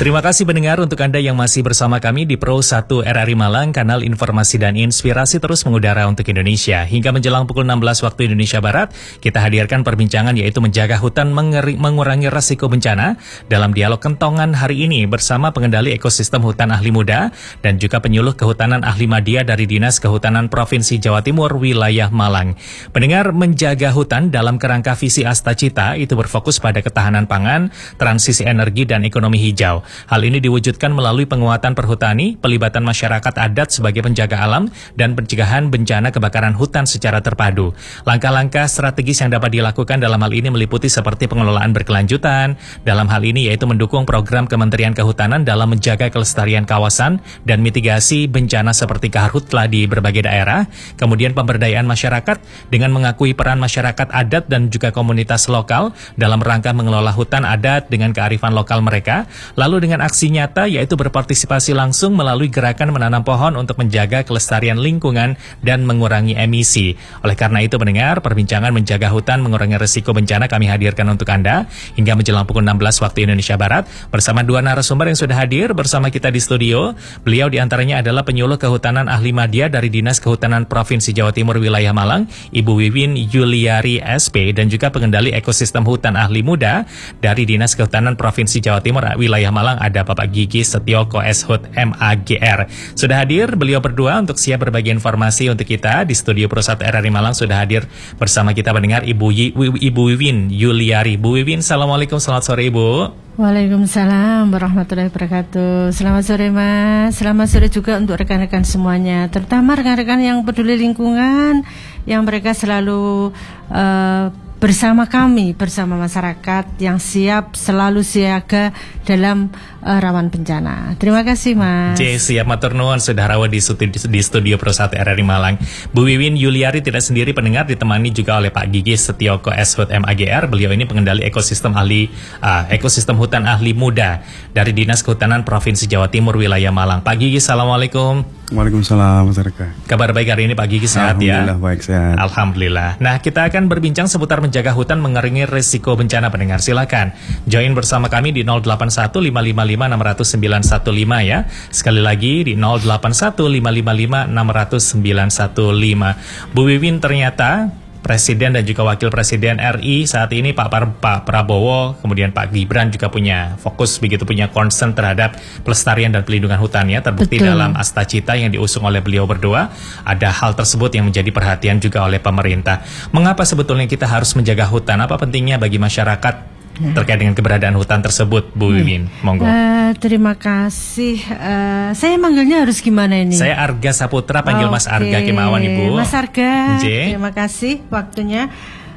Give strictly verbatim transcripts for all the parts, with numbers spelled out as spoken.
Terima kasih pendengar untuk Anda yang masih bersama kami di Pro satu R R I Malang, kanal informasi dan inspirasi terus mengudara untuk Indonesia. Hingga menjelang pukul enam belas waktu Indonesia Barat, kita hadirkan perbincangan yaitu menjaga hutan mengeri, mengurangi resiko bencana dalam dialog kentongan hari ini bersama pengendali ekosistem hutan ahli muda dan juga penyuluh kehutanan ahli madya dari Dinas Kehutanan Provinsi Jawa Timur wilayah Malang. Pendengar, menjaga hutan dalam kerangka visi Astacita itu berfokus pada ketahanan pangan, transisi energi dan ekonomi hijau. Hal ini diwujudkan melalui penguatan perhutani, pelibatan masyarakat adat sebagai penjaga alam, dan pencegahan bencana kebakaran hutan secara terpadu. Langkah-langkah strategis yang dapat dilakukan dalam hal ini meliputi seperti pengelolaan berkelanjutan, dalam hal ini yaitu mendukung program Kementerian Kehutanan dalam menjaga kelestarian kawasan dan mitigasi bencana seperti karhutla di berbagai daerah, kemudian pemberdayaan masyarakat dengan mengakui peran masyarakat adat dan juga komunitas lokal dalam rangka mengelola hutan adat dengan kearifan lokal mereka, lalu dengan aksi nyata yaitu berpartisipasi langsung melalui gerakan menanam pohon untuk menjaga kelestarian lingkungan dan mengurangi emisi. Oleh karena itu pendengar, perbincangan menjaga hutan mengurangi risiko bencana kami hadirkan untuk Anda hingga menjelang pukul enam belas waktu Indonesia Barat bersama dua narasumber yang sudah hadir bersama kita di studio. Beliau diantaranya adalah penyuluh kehutanan ahli madya dari Dinas Kehutanan Provinsi Jawa Timur wilayah Malang, Ibu Wiwin Yuliari S P, dan juga pengendali ekosistem hutan ahli muda dari Dinas Kehutanan Provinsi Jawa Timur wilayah Malang, ada Bapak Gigi Setioko S H U T M A G R. Sudah hadir beliau berdua untuk siap berbagi informasi untuk kita di studio Pro satu R R I Malang. Sudah hadir bersama kita pendengar Ibu y- Ibu Wiwin Yuliari. Bu Wiwin, Assalamualaikum, selamat sore Ibu. Waalaikumsalam warahmatullahi wabarakatuh. Selamat sore Mas, selamat sore juga untuk rekan-rekan semuanya, terutama rekan-rekan yang peduli lingkungan, yang mereka selalu uh, bersama kami, bersama masyarakat yang siap selalu siaga dalam uh, rawan bencana. Terima kasih Mas. J, siap matur nuwun sudah rawuh di studio, di studio Pro satu R R I Malang. Bu Wiwin Yuliari tidak sendiri pendengar, ditemani juga oleh Pak Gigi Setioko S H U T M A G R. Beliau ini pengendali ekosistem ahli uh, ekosistem hutan ahli muda dari Dinas Kehutanan Provinsi Jawa Timur wilayah Malang. Pak Gigi, Assalamualaikum. Waalaikumsalam, masyarakat. Kabar baik hari ini Pak Gigi, sehat ya? Alhamdulillah baik, sehat. Alhamdulillah. Nah, kita akan berbincang seputar menjaga hutan mengurangi risiko bencana pendengar. Silakan join bersama kami di nol delapan satu lima lima lima enam nol sembilan satu lima ya. Sekali lagi di nol delapan satu lima lima lima enam nol sembilan satu lima. Bu Wiwin, ternyata Presiden dan juga Wakil Presiden R I saat ini Pak, Pak Prabowo, kemudian Pak Gibran juga punya fokus begitu, punya concern terhadap pelestarian dan pelindungan hutan ya. Terbukti Betul. Dalam Astacita yang diusung oleh beliau berdua, ada hal tersebut yang menjadi perhatian juga oleh pemerintah. Mengapa sebetulnya kita harus menjaga hutan? Apa pentingnya bagi masyarakat terkait dengan keberadaan hutan tersebut, Bu Wiwin? Monggo. Uh, terima kasih. Uh, saya manggilnya harus gimana ini? Saya Arga Saputra, panggil okay. Mas Arga Kemawan, Ibu. Mas Arga, J. terima kasih waktunya.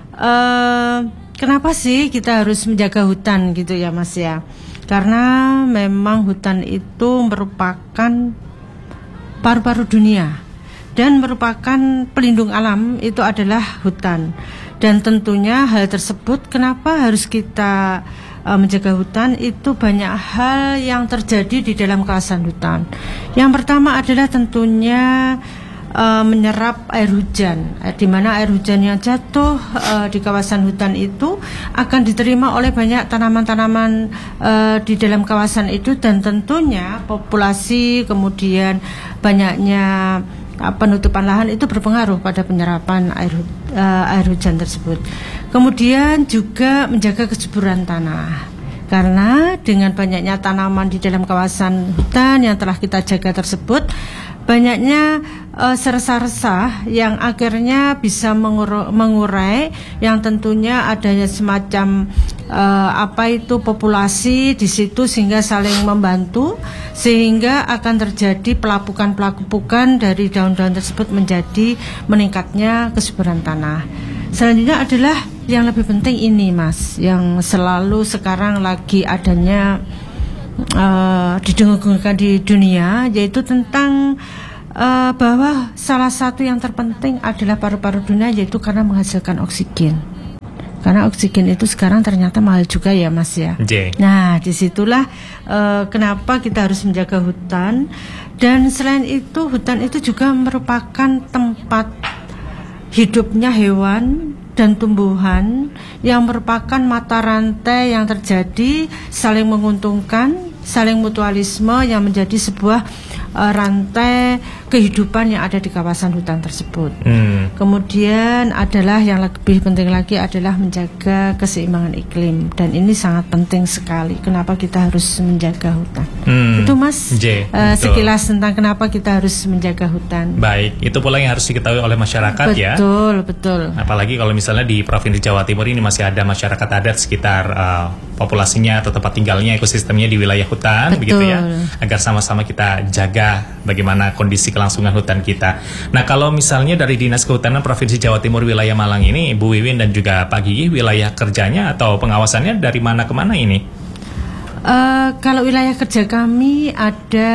Uh, kenapa sih kita harus menjaga hutan gitu ya Mas ya? Karena memang hutan itu merupakan paru-paru dunia dan merupakan pelindung alam, itu adalah hutan. Dan tentunya hal tersebut kenapa harus kita uh, menjaga hutan, itu banyak hal yang terjadi di dalam kawasan hutan. Yang pertama adalah tentunya uh, menyerap air hujan, di mana air hujan yang jatuh uh, di kawasan hutan itu akan diterima oleh banyak tanaman-tanaman uh, di dalam kawasan itu, dan tentunya populasi kemudian banyaknya penutupan lahan itu berpengaruh pada penyerapan air uh, air hujan tersebut. Kemudian juga menjaga kesuburan tanah, karena dengan banyaknya tanaman di dalam kawasan hutan yang telah kita jaga tersebut, banyaknya uh, serasa-resa yang akhirnya bisa mengur- mengurai, yang tentunya adanya semacam uh, apa itu populasi di situ sehingga saling membantu, sehingga akan terjadi pelapukan-pelapukan dari daun-daun tersebut menjadi meningkatnya kesuburan tanah. Selanjutnya adalah yang lebih penting ini Mas, yang selalu sekarang lagi adanya Uh, didengung-dengungkan di dunia, yaitu tentang uh, bahwa salah satu yang terpenting adalah paru-paru dunia, yaitu karena menghasilkan oksigen. Karena oksigen itu sekarang ternyata mahal juga ya Mas ya. J. Nah disitulah uh, kenapa kita harus menjaga hutan. Dan selain itu, hutan itu juga merupakan tempat hidupnya hewan dan tumbuhan, yang merupakan mata rantai yang terjadi saling menguntungkan, saling mutualisme yang menjadi sebuah uh, rantai kehidupan yang ada di kawasan hutan tersebut. Hmm. Kemudian adalah yang lebih penting lagi adalah menjaga keseimbangan iklim, dan ini sangat penting sekali. Kenapa kita harus menjaga hutan? Hmm. Itu Mas J, uh, sekilas tentang kenapa kita harus menjaga hutan. Baik, itu pula yang harus diketahui oleh masyarakat. Betul, ya. Betul, betul. Apalagi kalau misalnya di Provinsi Jawa Timur ini masih ada masyarakat adat sekitar uh, populasinya atau tempat tinggalnya, ekosistemnya di wilayah hutan, betul. Begitu ya. Agar sama-sama kita jaga bagaimana kondisi kelangsungan hutan kita. Nah, kalau misalnya dari Dinas Kehutanan Provinsi Jawa Timur wilayah Malang ini, Bu Wiwin dan juga Pak Gigi, wilayah kerjanya atau pengawasannya dari mana ke mana ini? Uh, kalau wilayah kerja kami ada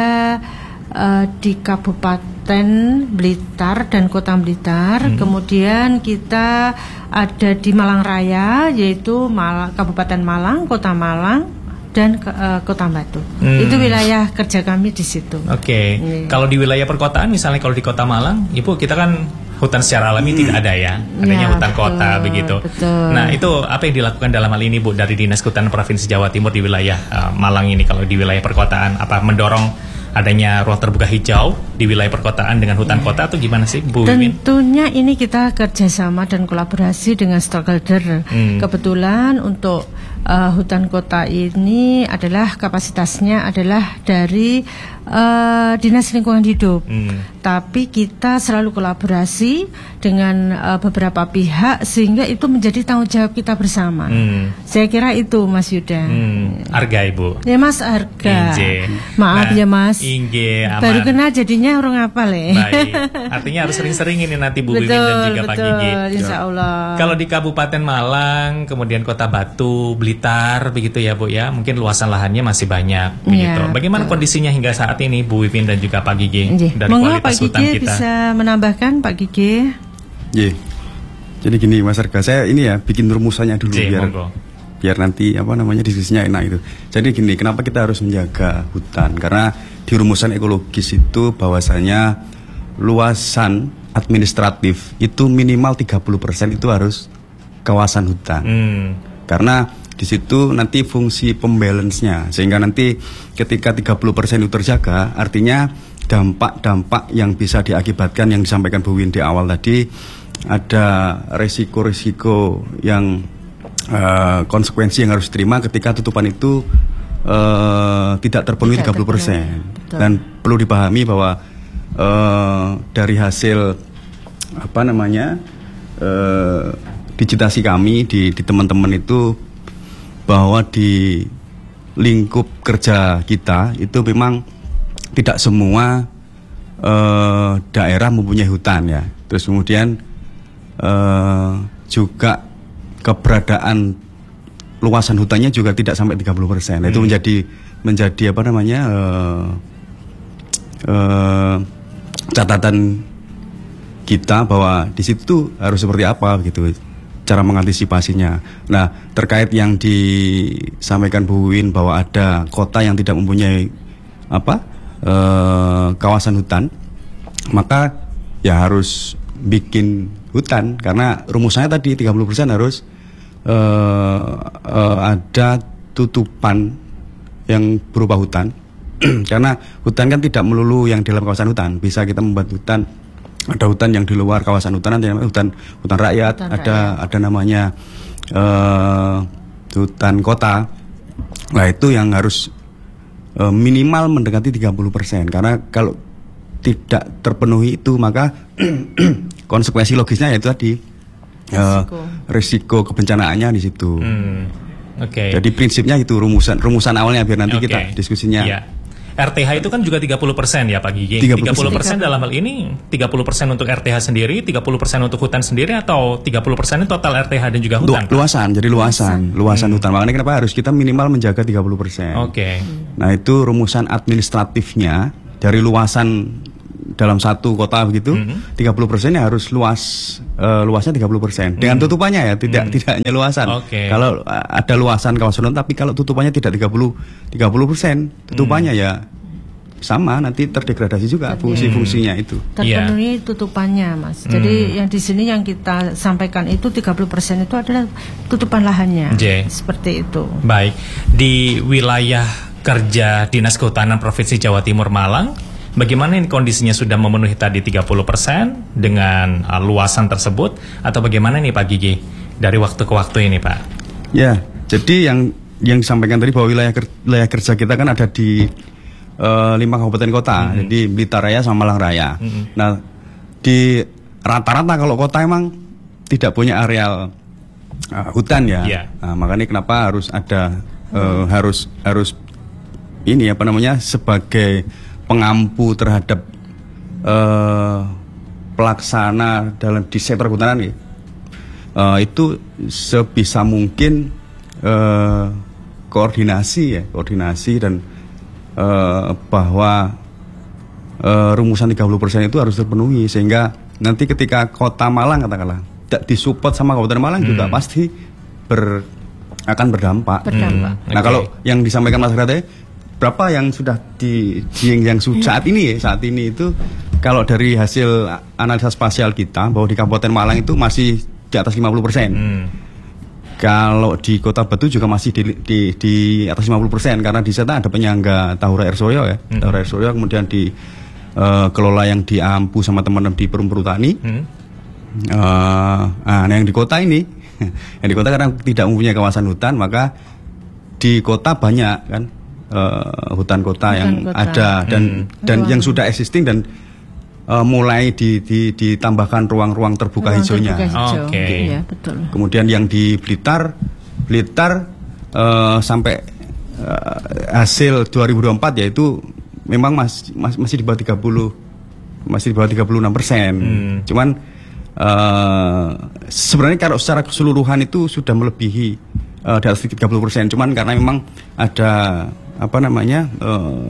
uh, di Kabupaten Blitar dan Kota Blitar. Hmm. Kemudian kita ada di Malang Raya, yaitu Malang, Kabupaten Malang, Kota Malang, dan ke, uh, Kota Batu. Hmm. Itu wilayah kerja kami di situ. Oke. Okay. Yeah. Kalau di wilayah perkotaan, misalnya kalau di Kota Malang, Ibu, kita kan hutan secara alami hmm. tidak ada ya, adanya ya, hutan betul, kota begitu. Betul. Nah, itu apa yang dilakukan dalam hal ini, Bu, dari Dinas Kehutanan Provinsi Jawa Timur di wilayah uh, Malang ini? Kalau di wilayah perkotaan, apa mendorong adanya ruang terbuka hijau di wilayah perkotaan dengan hutan yeah. kota, atau gimana sih, Bu Wiwin? Tentunya ini kita kerjasama dan kolaborasi dengan stakeholder. Hmm. Kebetulan untuk uh, hutan kota ini adalah kapasitasnya adalah dari uh, Dinas Lingkungan Hidup. Hmm. Tapi kita selalu kolaborasi dengan uh, beberapa pihak sehingga itu menjadi tanggung jawab kita bersama. Hmm. Saya kira itu, Mas Yuda. Hmm. Arga, Ibu. Ya, Mas Arga. Inje. Maaf nah, ya, Mas. Inge, aman. Baru kena jadinya orang apa le? Baik. Artinya harus sering-sering ini nanti Bu Wiwin dan juga Pak Gigi. Insya Allah. Kalau di Kabupaten Malang, kemudian Kota Batu, Blitar, begitu ya Bu ya. Mungkin luasan lahannya masih banyak, begitu. Ya, Bagaimana betul. kondisinya hingga saat ini, Bu Wiwin dan juga Pak Gigi? Nji. Dari Monggo, kualitas Pak hutan Gigi kita. Bisa menambahkan, Pak Gigi. Ye. Jadi gini, Mas Arga, saya ini ya bikin rumusannya dulu Jee, biar. Monggo. biar nanti apa namanya diskusinya enak itu. Jadi gini, kenapa kita harus menjaga hutan? Karena di rumusan ekologis itu bahwasanya luasan administratif itu minimal tiga puluh persen itu harus kawasan hutan. Hmm. Karena di situ nanti fungsi pembalance-nya, sehingga nanti ketika tiga puluh persen itu terjaga, artinya dampak-dampak yang bisa diakibatkan yang disampaikan Bu Win di awal tadi, ada resiko-resiko yang Uh, konsekuensi yang harus diterima ketika tutupan itu uh, tidak terpenuhi tidak tiga puluh persen. Dan perlu dipahami bahwa uh, dari hasil apa namanya uh, digitasi kami di, di teman-teman itu, bahwa di lingkup kerja kita itu memang tidak semua uh, daerah mempunyai hutan ya. Terus kemudian uh, juga keberadaan luasan hutannya juga tidak sampai tiga puluh persen. Hmm. Itu menjadi menjadi apa namanya uh, uh, catatan kita bahwa di situ harus seperti apa gitu cara mengantisipasinya. Nah, terkait yang disampaikan Bu Win bahwa ada kota yang tidak mempunyai apa uh, kawasan hutan, maka ya harus bikin hutan, karena rumusannya tadi tiga puluh persen harus uh, uh, ada tutupan yang berupa hutan. Karena hutan kan tidak melulu yang di dalam kawasan hutan, bisa kita membuat hutan, ada hutan yang di luar kawasan hutan, ada hutan hutan rakyat, hutan ada rakyat. ada namanya uh, hutan kota. Nah, itu yang harus uh, minimal mendekati tiga puluh persen, karena kalau tidak terpenuhi itu maka konsekuensi logisnya yaitu tadi risiko, uh, risiko kebencanaannya di situ. Hmm, Oke. Okay. Jadi prinsipnya itu rumusan rumusan awalnya, biar nanti okay. kita diskusinya. Yeah. R T H itu kan juga tiga puluh persen ya Pak Gigi. tiga puluh persen dalam hal ini tiga puluh persen untuk R T H sendiri, tiga puluh persen untuk hutan sendiri, atau tiga puluh persen total R T H dan juga hutan? Lu, luasan, jadi luasan, luasan hmm. hutan. Makanya kenapa harus kita minimal menjaga tiga puluh persen. Oke. Okay. Nah, itu rumusan administratifnya dari luasan dalam satu kota begitu, mm-hmm. tiga puluh persennya harus luas, uh, luasnya tiga puluh persen. Dengan mm. tutupannya ya, tidak mm. tidak hanya luasan. Okay. Kalau uh, ada luasan kawasan hutan, tapi kalau tutupannya tidak tiga puluh persen, tutupannya mm. ya sama, nanti terdegradasi juga fungsi-fungsinya itu. Terpenuhi yeah. tutupannya, Mas. Jadi mm. yang di sini yang kita sampaikan itu tiga puluh persen itu adalah tutupan lahannya. J. Seperti itu. Baik. Di wilayah kerja Dinas Kehutanan Provinsi Jawa Timur Malang. Bagaimana ini kondisinya, sudah memenuhi tadi tiga puluh persen dengan uh, luasan tersebut, atau bagaimana nih Pak Gigi dari waktu ke waktu ini Pak? Ya, jadi yang yang disampaikan tadi bahwa wilayah, wilayah kerja kita kan ada di uh, lima kabupaten kota, mm-hmm. jadi Blitar Raya sama Malang Raya. Mm-hmm. Nah, di rata-rata kalau kota emang tidak punya areal uh, hutan ya, yeah. Nah, makanya kenapa harus ada uh, harus harus ini apa namanya sebagai pengampu terhadap uh, pelaksana dalam di sektor kehutanan ya. Uh, itu sebisa mungkin uh, koordinasi ya, koordinasi dan uh, bahwa uh, rumusan tiga puluh persen itu harus terpenuhi, sehingga nanti ketika Kota Malang katakanlah tidak disupport sama Kabupaten Malang hmm. juga pasti ber, akan berdampak. berdampak. Hmm. Nah, okay. Kalau yang disampaikan Mas Rade, berapa yang sudah di, di yang, yang saat ini ya, saat ini itu kalau dari hasil analisa spasial kita bahwa di Kabupaten Malang itu masih di atas lima puluh persen. Hmm. Kalau di Kota Batu juga masih di, di, di atas lima puluh persen karena di sana ada penyangga Tahura Air Suryo ya. Hmm. Tahura Air Suryo kemudian di uh, kelola yang di Ampu sama teman-teman di Perum Perhutani. Hmm. Uh, nah yang di kota ini, yang di kota karena tidak mempunyai kawasan hutan, maka di kota banyak kan uh, hutan kota hutan yang kota. ada dan hmm. dan yang sudah existing dan uh, mulai di, di, ditambahkan ruang-ruang terbuka ruang hijaunya. Terbuka hijau. Oke. Okay. Ya, betul. Kemudian yang di Blitar, Blitar uh, sampai uh, hasil dua ribu dua puluh empat yaitu memang mas, mas, masih di bawah tiga puluh, masih di bawah tiga puluh enam persen. Hmm. Cuman Uh, sebenarnya kalau secara keseluruhan itu sudah melebihi uh, di atas tiga puluh persen, cuman karena memang ada apa namanya uh,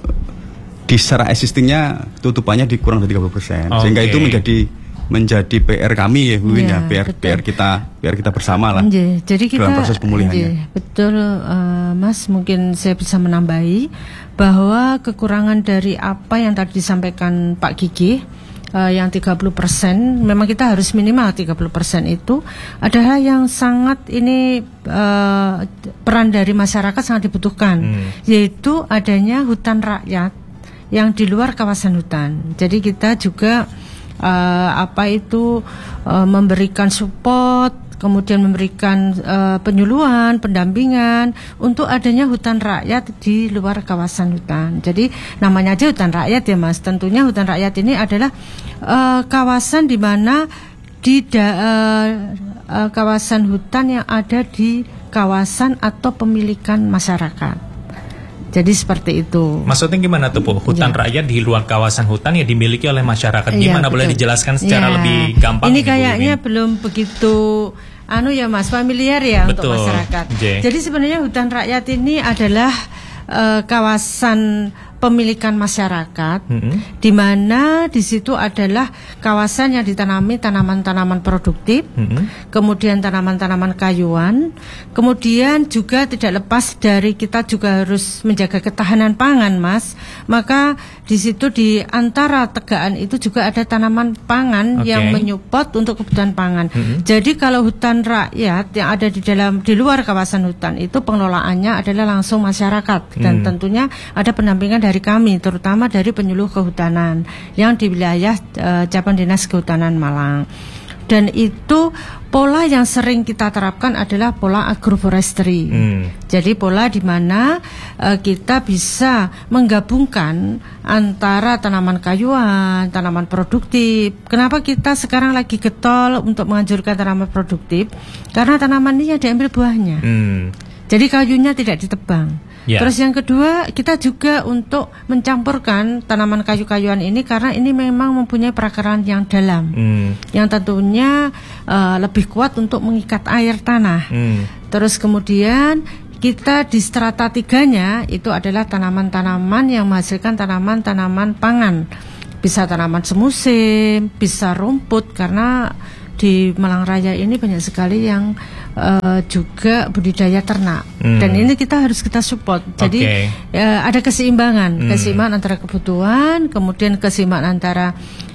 di secara existingnya tutupannya di kurang dari tiga puluh persen, okay. Sehingga itu menjadi menjadi P R kami ya Bu ya, ya P R P R kita P R kita bersama lah. Nje, jadi kita dalam proses pemulihannya. Nje, betul uh, Mas, mungkin saya bisa menambahi bahwa kekurangan dari apa yang tadi disampaikan Pak Gigi, Uh, yang tiga puluh persen, memang kita harus minimal tiga puluh persen itu adalah yang sangat ini uh, peran dari masyarakat sangat dibutuhkan, hmm. yaitu adanya hutan rakyat yang di luar kawasan hutan. Jadi kita juga uh, apa itu uh, memberikan support, kemudian memberikan uh, penyuluhan, pendampingan untuk adanya hutan rakyat di luar kawasan hutan. Jadi namanya aja hutan rakyat ya Mas. Tentunya hutan rakyat ini adalah uh, kawasan di mana di da, uh, uh, kawasan hutan yang ada di kawasan atau pemilikan masyarakat. Jadi seperti itu. Maksudnya gimana tuh Bu? Hutan ya. rakyat di luar kawasan hutan yang dimiliki oleh masyarakat. Gimana ya, boleh dijelaskan secara ya. lebih gampang? Ini kayaknya ini? belum begitu anu ya Mas, familiar ya. Betul. Untuk masyarakat. J. Jadi sebenarnya hutan rakyat ini adalah uh, kawasan pemilikan masyarakat, mm-hmm. di mana di situ adalah kawasan yang ditanami tanaman-tanaman produktif, mm-hmm. kemudian tanaman-tanaman kayuan, kemudian juga tidak lepas dari kita juga harus menjaga ketahanan pangan, Mas. Maka di situ di antara tegaan itu juga ada tanaman pangan okay. yang menyupport untuk kebutuhan pangan. Mm-hmm. Jadi kalau hutan rakyat yang ada di dalam di luar kawasan hutan itu pengelolaannya adalah langsung masyarakat dan mm. tentunya ada pendampingan dari kami, terutama dari penyuluh kehutanan yang di wilayah uh, Cabang Dinas Kehutanan Malang. Dan itu pola yang sering kita terapkan adalah pola agroforestry. Hmm. Jadi pola di mana uh, kita bisa menggabungkan antara tanaman kayuan, tanaman produktif. Kenapa kita sekarang lagi getol untuk menganjurkan tanaman produktif? Karena tanaman ini diambil buahnya. Hmm. Jadi kayunya tidak ditebang. Yeah. Terus yang kedua, kita juga untuk mencampurkan tanaman kayu-kayuan ini karena ini memang mempunyai perakaran yang dalam, mm. yang tentunya uh, lebih kuat untuk mengikat air tanah. Mm. Terus kemudian kita di strata tiganya itu adalah tanaman-tanaman yang menghasilkan tanaman-tanaman pangan, bisa tanaman semusim, bisa rumput karena di Malang Raya ini banyak sekali yang uh, juga budidaya ternak hmm. dan ini kita harus kita support. Jadi okay. uh, ada keseimbangan, hmm. keseimbangan antara kebutuhan, kemudian keseimbangan antara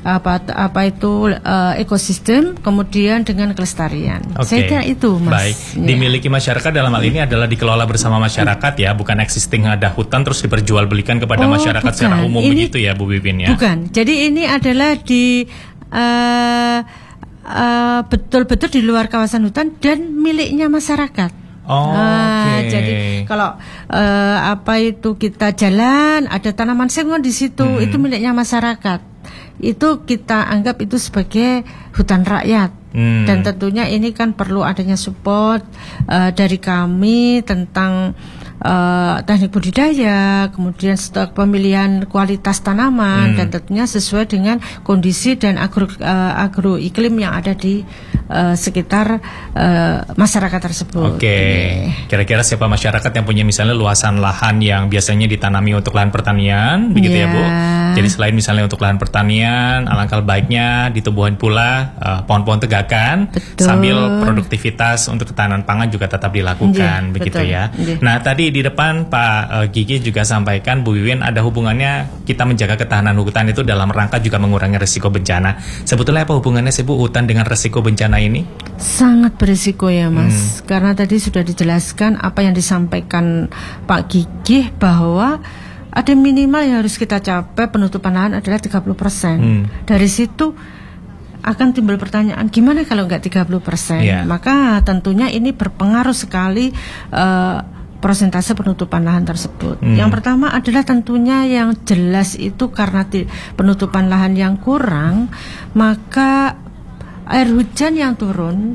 apa apa itu uh, ekosistem, kemudian dengan kelestarian. Okay. Saya kira itu, Mas. Baik. Ya. Dimiliki masyarakat dalam hal ini adalah dikelola bersama masyarakat ya, bukan existing ada hutan terus diperjualbelikan kepada oh, masyarakat bukan. secara umum ini, begitu ya, Bu Bibin ya. Bukan. Jadi ini adalah di uh, uh, betul-betul di luar kawasan hutan dan miliknya masyarakat. Oh, nah, okay. Jadi kalau uh, apa itu kita jalan ada tanaman sengon di situ, hmm. itu miliknya masyarakat. Itu kita anggap itu sebagai hutan rakyat. Hmm. Dan tentunya ini kan perlu adanya support uh, dari kami tentang uh, teknik budidaya, kemudian stok pemilihan kualitas tanaman, hmm. dan tentunya sesuai dengan kondisi dan agro uh, agro iklim yang ada di uh, sekitar uh, masyarakat tersebut. Oke. Okay. Kira-kira siapa masyarakat yang punya misalnya luasan lahan yang biasanya ditanami untuk lahan pertanian, begitu yeah. ya Bu? Jadi selain misalnya untuk lahan pertanian, alangkah baiknya ditumbuhin pula uh, pohon-pohon tegakan. Betul. Sambil produktivitas untuk ketahanan pangan juga tetap dilakukan, yeah, begitu betul. ya. Yeah. Nah tadi di depan Pak uh, Gigi juga sampaikan, Bu Wiwin, ada hubungannya kita menjaga ketahanan hutan itu dalam rangka juga mengurangi risiko bencana. Sebetulnya apa hubungannya sih Bu hutan dengan risiko bencana ini? Sangat berisiko ya Mas, hmm. karena tadi sudah dijelaskan apa yang disampaikan Pak Gigi bahwa ada minimal yang harus kita capai penutupan lahan adalah tiga puluh persen. Hmm. Dari situ akan timbul pertanyaan, gimana kalau nggak tiga puluh persen? Yeah. Maka tentunya ini berpengaruh sekali uh, persentase penutupan lahan tersebut. Hmm. Yang pertama adalah tentunya yang jelas itu karena penutupan lahan yang kurang, maka air hujan yang turun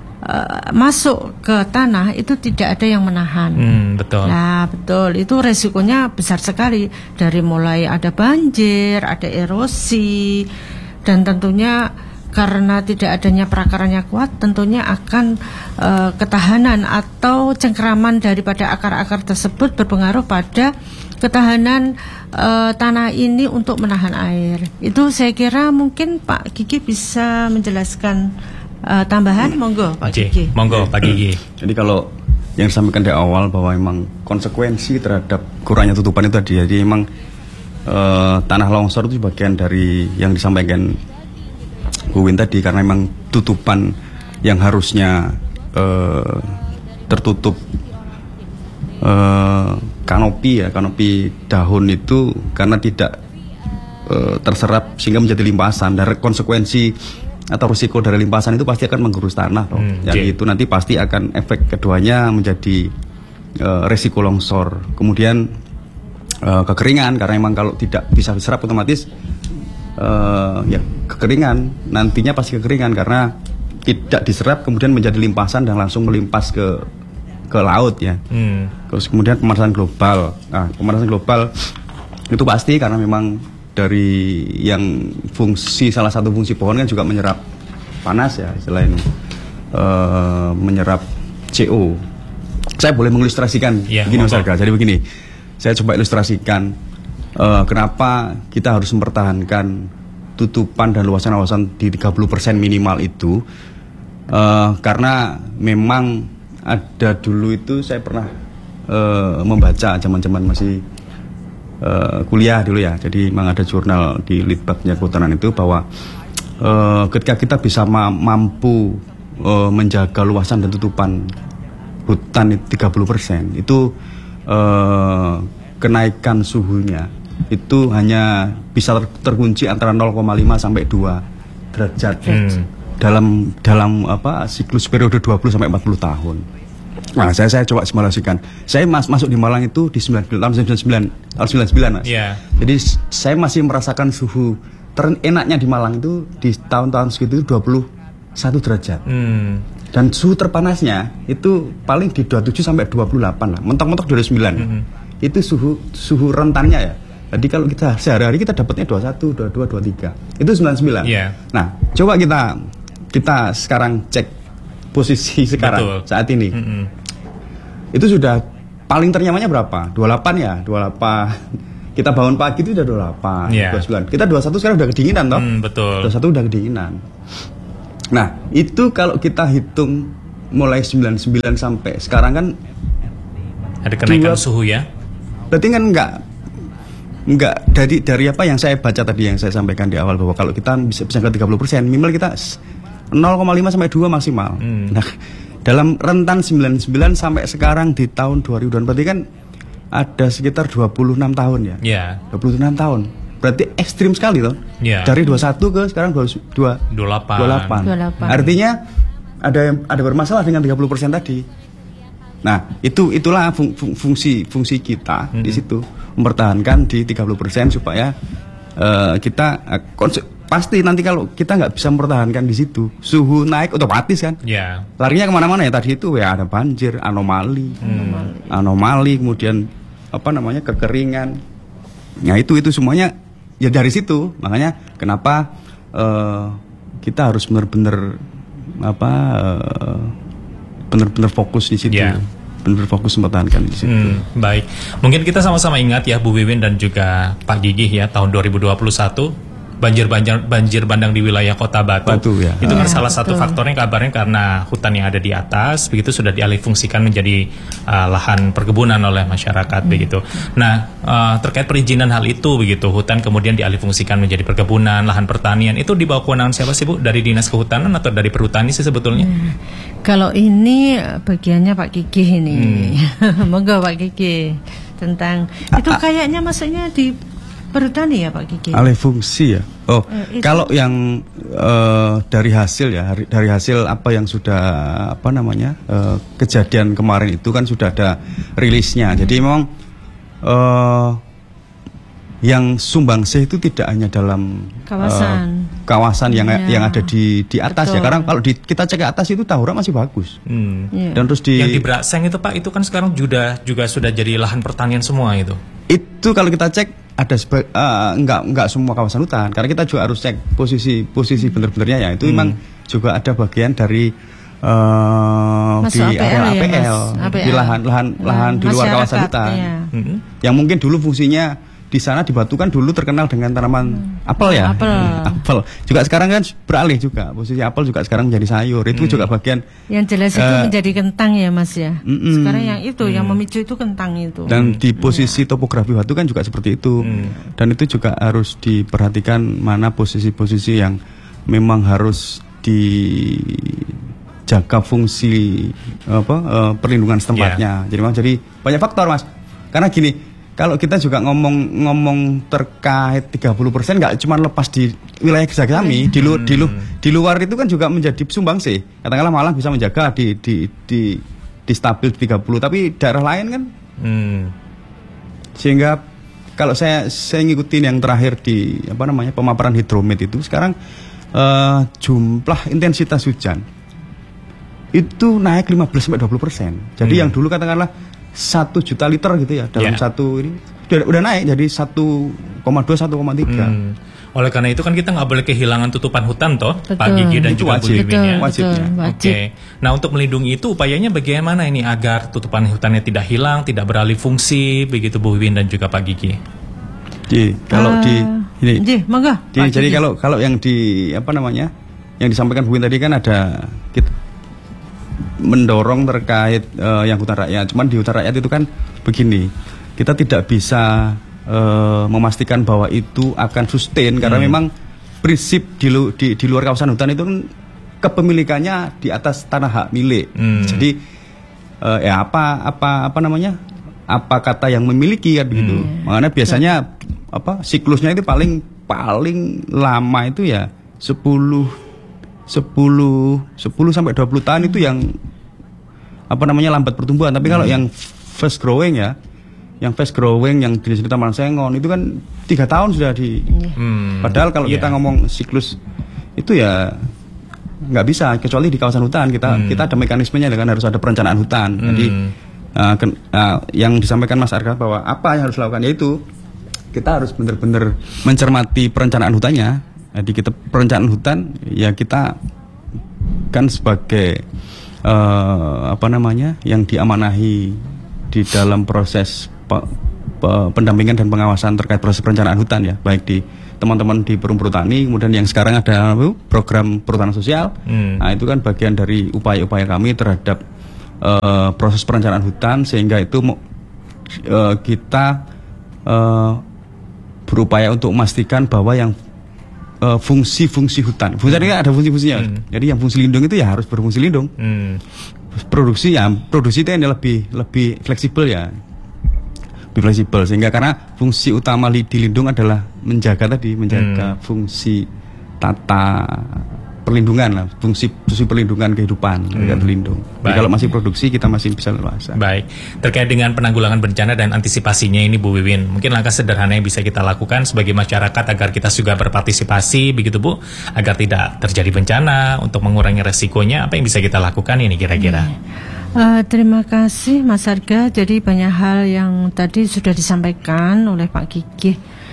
Uh, masuk ke tanah itu tidak ada yang menahan. Hmm, betul. Nah, betul. Itu resikonya besar sekali. Dari mulai ada banjir, ada erosi, dan tentunya karena tidak adanya perakarannya kuat, tentunya akan uh, ketahanan atau cengkeraman daripada akar-akar tersebut berpengaruh pada ketahanan uh, tanah ini untuk menahan air. Itu saya kira mungkin Pak Gigi bisa menjelaskan Uh, tambahan, monggo Pak Gigi. Monggo Pak Gigi. Jadi kalau yang disampaikan di awal bahwa memang konsekuensi terhadap kurangnya tutupan itu tadi, jadi memang uh, tanah longsor itu bagian dari yang disampaikan Bu Win tadi, karena memang tutupan yang harusnya uh, tertutup uh, kanopi ya, kanopi daun itu karena tidak uh, terserap sehingga menjadi limpasan, dan konsekuensi atau risiko dari limpasan itu pasti akan menggerus tanah loh. Hmm, Jadi okay. itu nanti pasti akan efek keduanya menjadi uh, risiko longsor. Kemudian uh, kekeringan, karena memang kalau tidak bisa diserap otomatis uh, ya kekeringan, nantinya pasti kekeringan karena tidak diserap kemudian menjadi limpasan dan langsung melimpas ke ke laut ya. Hmm. Terus kemudian pemanasan global. Nah, pemanasan global itu pasti karena memang dari yang fungsi, salah satu fungsi pohon kan juga menyerap panas ya, selain uh, menyerap C O. Saya boleh mengilustrasikan ya, begini Mas Arga. Jadi begini, saya coba ilustrasikan uh, kenapa kita harus mempertahankan tutupan dan luasan-luasan di tiga puluh persen minimal itu. Uh, karena memang ada dulu itu saya pernah uh, membaca zaman-zaman masih Uh, kuliah dulu ya, jadi memang ada jurnal di Litbangnya Kehutanan itu bahwa uh, ketika kita bisa ma mampu uh, menjaga luasan dan tutupan hutan tiga puluh persen itu uh, kenaikan suhunya itu hanya bisa ter terkunci antara nol koma lima sampai dua derajat hmm. dalam dalam apa siklus periode dua puluh sampai empat puluh tahun. Nah, saya saya coba simulasikan. Saya mas, masuk di Malang itu di sembilan puluh sembilan tahun sembilan puluh sembilan Mas. Yeah. Jadi saya masih merasakan suhu terenaknya di Malang itu di tahun-tahun segitu dua puluh satu derajat. Hmm. Dan suhu terpanasnya itu paling di dua puluh tujuh sampai dua puluh delapan lah. Mentok-mentok dua puluh sembilan. Hmm. Itu suhu suhu rentannya ya. Jadi kalau kita sehari-hari kita dapatnya dua puluh satu, dua puluh dua, dua puluh tiga. Itu sembilan puluh sembilan. Yeah. Nah, coba kita kita sekarang cek posisi sekarang. Betul. Saat ini. Mm-hmm. Itu sudah paling ternyamannya berapa? dua puluh delapan ya, dua puluh delapan. Kita bangun pagi itu udah dua puluh delapan, yeah. dua puluh sembilan. Kita dua puluh satu sekarang udah kedinginan toh? Mm, betul. dua puluh satu udah kedinginan. Nah, itu kalau kita hitung mulai sembilan puluh sembilan sampai sekarang kan ada kenaikan dua, suhu ya. Berarti kan enggak enggak dari dari apa yang saya baca tadi yang saya sampaikan di awal bahwa kalau kita bisa bisa ke tiga puluh persen minimal kita nol koma lima sampai dua maksimal. Hmm. Nah, dalam rentan sembilan puluh sembilan sampai sekarang di tahun dua ribu dua berarti kan ada sekitar dua puluh enam tahun ya. Yeah. dua puluh enam tahun. Berarti ekstrim sekali toh. Yeah. Dari dua puluh satu ke sekarang dua puluh delapan. dua puluh delapan. Artinya ada yang ada bermasalah dengan tiga puluh persen tadi. Nah, itu itulah fung, fung, fungsi fungsi kita mm-hmm. di situ mempertahankan di tiga puluh persen supaya uh, kita uh, konse- pasti nanti kalau kita nggak bisa mempertahankan di situ, suhu naik otomatis kan. Yeah. Larinya kemana-mana ya tadi itu ya ada banjir, anomali, mm. anomali, kemudian apa namanya kekeringan. Nah, itu itu semuanya ya dari situ. Makanya kenapa uh, kita harus benar-benar apa uh, benar-benar fokus di situ. Yeah. Benar-benar fokus mempertahankan di situ. Hmm, baik. Mungkin kita sama-sama ingat ya Bu Wiwin dan juga Pak Gigih ya tahun dua ribu dua puluh satu banjir banjir banjir bandang di wilayah Kota Batu. Batu ya. Itu kan ya, salah betul. Satu faktornya kabarnya karena hutan yang ada di atas begitu sudah dialihfungsikan menjadi uh, lahan perkebunan oleh masyarakat hmm. begitu. Nah, uh, terkait perizinan hal itu begitu, hutan kemudian dialihfungsikan menjadi perkebunan, lahan pertanian itu di bawah kewenangan siapa sih Bu? Dari Dinas Kehutanan atau dari Perhutani sih sebetulnya? Hmm. Kalau ini bagiannya Pak Gigih ini. Hmm. Monggo Pak Gigih tentang itu kayaknya maksudnya di Perhutani ya Pak Gigih. Alih fungsi ya. Oh, eh, kalau yang uh, dari hasil ya, dari hasil apa yang sudah apa namanya uh, kejadian kemarin itu kan sudah ada rilisnya. Hmm. Jadi memang uh, yang sumbangsih itu tidak hanya dalam kawasan uh, kawasan yang ya. yang ada di di atas. Betul. Ya. Karena kalau di, kita cek ke atas itu Tahura masih bagus. Hmm. Ya. Dan terus di yang di Brakseng itu Pak itu kan sekarang juga juga sudah jadi lahan pertanian semua itu. Itu kalau kita cek ada seba, uh, enggak enggak semua kawasan hutan karena kita juga harus cek posisi posisi benar-benarnya ya itu hmm. memang juga ada bagian dari uh, di area A P L, ya, di lahan lahan lahan di luar kawasan hutan ya. hmm. yang mungkin dulu fungsinya di sana di Batu kan dulu terkenal dengan tanaman hmm. apel ya apel. Hmm, apel juga sekarang kan beralih juga posisi apel juga sekarang menjadi sayur itu hmm. juga bagian yang jelas uh, itu menjadi kentang ya Mas ya mm-mm. sekarang yang itu hmm. yang memicu itu kentang itu dan di posisi ya. Topografi Batu kan juga seperti itu hmm. dan itu juga harus diperhatikan mana posisi-posisi yang memang harus dijaga fungsi apa uh, perlindungan setempatnya yeah. jadi memang jadi banyak faktor Mas karena gini kalau kita juga ngomong-ngomong terkait tiga puluh persen nggak cuma lepas di wilayah kerja kami, di, lu, hmm. di, lu, di luar itu kan juga menjadi sumbangsih. Katakanlah Malang bisa menjaga di di di, di stabil tiga puluh, tapi daerah lain kan. Hmm. Sehingga kalau saya saya ngikutin yang terakhir di apa namanya pemaparan hidromet itu sekarang uh, jumlah intensitas hujan itu naik lima belas sampai dua puluh persen. Jadi hmm. yang dulu katakanlah satu juta liter gitu ya dalam yeah. satu ini udah, udah naik jadi satu koma dua sampai satu koma tiga. Hmm. Oleh karena itu kan kita nggak boleh kehilangan tutupan hutan toh, Pak Gigih dan itu juga Bu Wiwin ya. Wajibnya. Oke. Okay. Nah untuk melindungi itu upayanya bagaimana ini agar tutupan hutannya tidak hilang, tidak beralih fungsi begitu Bu Wiwin dan juga Pak Gigih. Jadi kalau uh, di ini, di, mangga. Di, jadi kalau kalau yang di apa namanya yang disampaikan Bu Wiwin tadi kan ada kita mendorong terkait uh, yang hutan rakyat. Cuman di hutan rakyat itu kan begini, kita tidak bisa uh, memastikan bahwa itu akan sustain hmm. karena memang prinsip di, lu, di, di luar kawasan hutan itu kan kepemilikannya di atas tanah hak milik. Hmm. Jadi uh, ya apa apa apa namanya apa kata yang memiliki kan begitu. Hmm. Makanya biasanya apa siklusnya itu paling paling lama itu ya sepuluh sepuluh sampai dua puluh tahun itu yang apa namanya lambat pertumbuhan. Tapi hmm. kalau yang fast growing ya, yang fast growing yang di Taman Sengon itu kan tiga tahun sudah di. Hmm. Padahal kalau yeah. kita ngomong siklus itu ya nggak bisa kecuali di kawasan hutan kita hmm. kita ada mekanismenya dengan harus ada perencanaan hutan. Hmm. Jadi uh, ken, uh, yang disampaikan Mas Arga bahwa apa yang harus dilakukan yaitu kita harus benar-benar mencermati perencanaan hutannya. Jadi kita perencanaan hutan ya kita kan sebagai uh, apa namanya yang diamanahi di dalam proses pe, pe, pendampingan dan pengawasan terkait proses perencanaan hutan ya baik di teman-teman di Perum Perhutani kemudian yang sekarang ada program perhutanan sosial. Hmm. Nah itu kan bagian dari upaya-upaya kami terhadap uh, proses perencanaan hutan sehingga itu uh, kita uh, berupaya untuk memastikan bahwa yang uh, fungsi-fungsi hutan, hutan ini ada fungsi-fungsinya. Hmm. Jadi yang fungsi lindung itu ya harus berfungsi lindung. Hmm. Produksi ya, produksi itu yang lebih lebih fleksibel ya, lebih fleksibel sehingga karena fungsi utama di lindung adalah menjaga tadi, menjaga hmm. fungsi tata perlindungan lah, fungsi fungsi perlindungan kehidupan hmm. terlindung. Jadi kalau masih produksi kita masih bisa leluasa. Baik, terkait dengan penanggulangan bencana dan antisipasinya ini Bu Wiwin, mungkin langkah sederhana yang bisa kita lakukan sebagai masyarakat agar kita juga berpartisipasi begitu Bu, agar tidak terjadi bencana, untuk mengurangi resikonya, apa yang bisa kita lakukan ini kira-kira? Hmm. Uh, terima kasih Mas Arga. Jadi banyak hal yang tadi sudah disampaikan oleh Pak Gigih.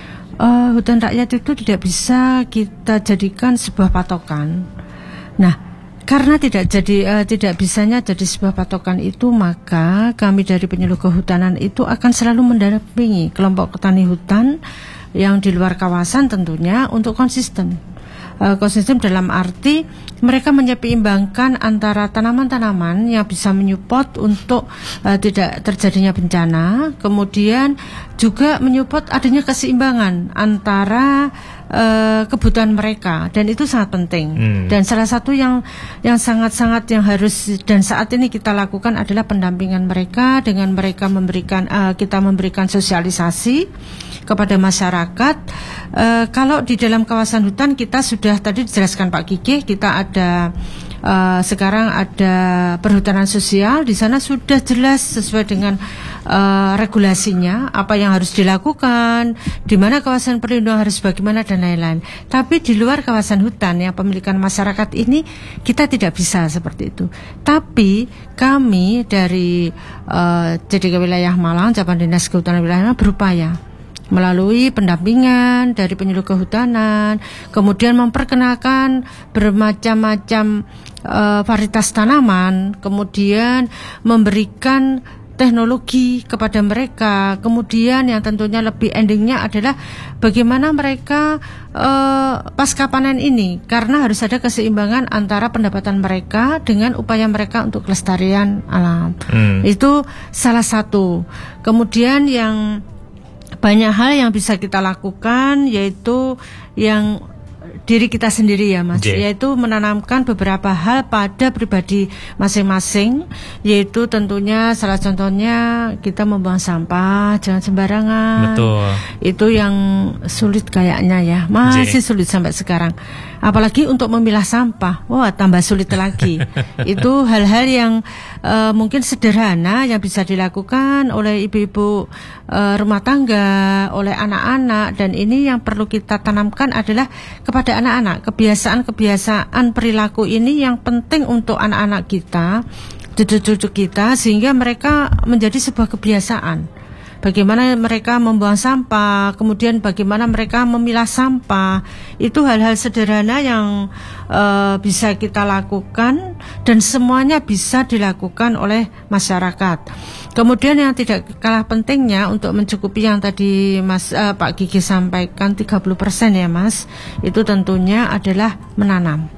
Uh, hutan rakyat itu tidak bisa kita jadikan sebuah patokan. Nah, karena tidak jadi uh, tidak bisanya jadi sebuah patokan itu, maka kami dari penyuluh kehutanan itu akan selalu mendampingi kelompok petani hutan yang di luar kawasan tentunya untuk konsisten. Uh, konsisten dalam arti mereka menyeimbangkan antara tanaman-tanaman yang bisa menyupport untuk uh, tidak terjadinya bencana, kemudian juga menyupport adanya keseimbangan antara uh, kebutuhan mereka, dan itu sangat penting. Hmm. Dan salah satu yang yang sangat-sangat yang harus dan saat ini kita lakukan adalah pendampingan mereka dengan mereka memberikan uh, kita memberikan sosialisasi kepada masyarakat. Uh, kalau di dalam kawasan hutan kita sudah tadi dijelaskan Pak Gigih, kita ada uh, sekarang ada perhutanan sosial, di sana sudah jelas sesuai dengan uh, regulasinya apa yang harus dilakukan, di mana kawasan perlindungan harus bagaimana dan lain-lain. Tapi di luar kawasan hutan yang pemilikan masyarakat ini kita tidak bisa seperti itu. Tapi kami dari uh, C D K Wilayah Malang, Cabang Dinas Kehutanan Wilayah Malang berupaya melalui pendampingan dari penyuluh kehutanan, kemudian memperkenalkan bermacam-macam uh, varietas tanaman, kemudian memberikan teknologi kepada mereka, kemudian yang tentunya lebih endingnya adalah bagaimana mereka uh, pasca panen ini, karena harus ada keseimbangan antara pendapatan mereka dengan upaya mereka untuk kelestarian alam. Hmm. Itu salah satu. Kemudian yang banyak hal yang bisa kita lakukan, yaitu yang diri kita sendiri ya Mas, J. yaitu menanamkan beberapa hal pada pribadi masing-masing, yaitu tentunya salah contohnya kita membuang sampah jangan sembarangan. Betul. Itu yang sulit kayaknya ya, masih J. sulit sampai sekarang. Apalagi untuk memilah sampah, wah tambah sulit lagi. Itu hal-hal yang uh, mungkin sederhana yang bisa dilakukan oleh ibu-ibu uh, rumah tangga, oleh anak-anak, dan ini yang perlu kita tanamkan adalah kepada anak-anak. Kebiasaan-kebiasaan perilaku ini yang penting untuk anak-anak kita, cucu-cucu kita, sehingga mereka menjadi sebuah kebiasaan. Bagaimana mereka membuang sampah, kemudian bagaimana mereka memilah sampah, itu hal-hal sederhana yang uh, bisa kita lakukan dan semuanya bisa dilakukan oleh masyarakat. Kemudian yang tidak kalah pentingnya untuk mencukupi yang tadi Mas uh, Pak Gigih sampaikan tiga puluh persen ya Mas, itu tentunya adalah menanam.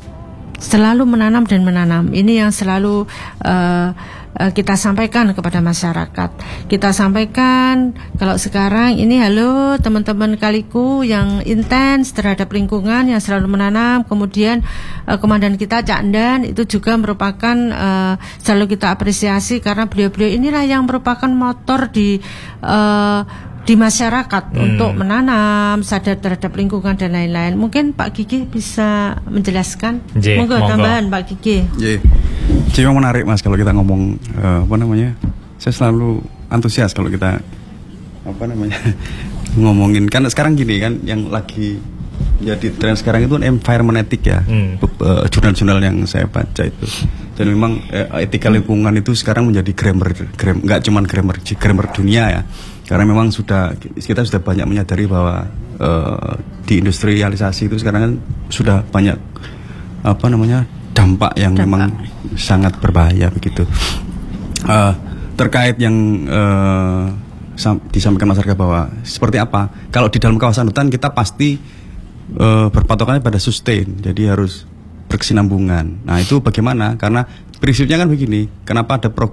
Selalu menanam dan menanam. Ini yang selalu uh, uh, kita sampaikan kepada masyarakat. Kita sampaikan kalau sekarang ini, halo teman-teman kaliku yang intens terhadap lingkungan, yang selalu menanam. Kemudian uh, komandan kita Cak Dan itu juga merupakan uh, selalu kita apresiasi karena beliau-beliau inilah yang merupakan motor di uh, di masyarakat hmm. untuk menanam, sadar terhadap lingkungan dan lain-lain. Mungkin Pak Gigih bisa menjelaskan. J, monggo, monggo tambahan Pak Gigih. J, J memang menarik Mas kalau kita ngomong uh, apa namanya? Saya selalu antusias kalau kita apa namanya ngomongin, kan sekarang gini kan yang lagi jadi tren sekarang itu environment ethic ya, hmm. uh, jurnal-jurnal yang saya baca itu. Dan memang uh, etika lingkungan itu sekarang menjadi grammar, grammar nggak cuma grammar, grammar dunia ya. Karena memang sudah kita sudah banyak menyadari bahwa uh, di industrialisasi itu sekarang kan sudah banyak apa namanya dampak yang dampak. memang sangat berbahaya begitu. Uh, terkait yang uh, disampaikan masyarakat bahwa seperti apa? Kalau di dalam kawasan hutan kita pasti uh, berpatokannya pada sustain, jadi harus berkesinambungan. Nah itu bagaimana? Karena prinsipnya kan begini, kenapa ada program